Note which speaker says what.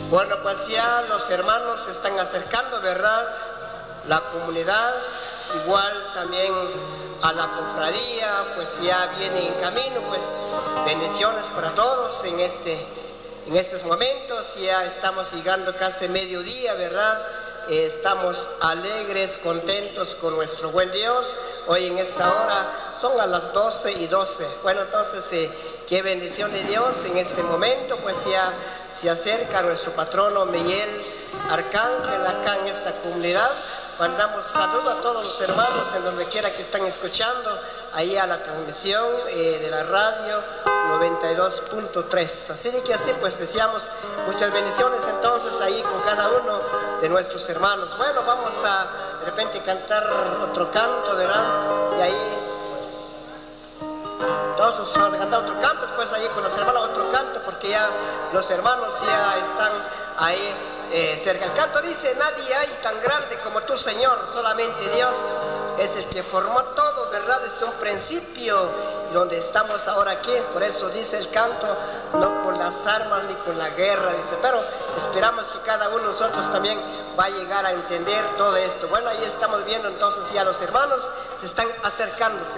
Speaker 1: Bueno, pues ya los hermanos se están acercando, ¿verdad? La comunidad, igual también a la cofradía, pues ya viene en camino, pues bendiciones para todos en estos momentos. Ya estamos llegando casi mediodía, ¿verdad? Estamos alegres, contentos con nuestro buen Dios. Hoy en esta hora son a las 12:12. Bueno, entonces, qué bendición de Dios en este momento, pues ya se acerca nuestro patrono Miguel Arcángel acá en esta comunidad. Mandamos saludo a todos los hermanos en donde quiera que están escuchando, ahí a la transmisión de la radio 92.3. Así de que así pues deseamos muchas bendiciones entonces ahí con cada uno de nuestros hermanos. Bueno, vamos a de repente cantar otro canto, ¿verdad? Y ahí, entonces vamos a cantar otro canto, después ahí con los hermanos otro canto, porque ya los hermanos ya están ahí cerca. El canto dice: nadie hay tan grande como tú, Señor, solamente Dios es el que formó todo, ¿verdad? Desde un principio, donde estamos ahora aquí. Por eso dice el canto, no con las armas ni con la guerra, dice, pero esperamos que cada uno de nosotros también va a llegar a entender todo esto. Bueno, ahí estamos viendo entonces ya los hermanos se están acercándose.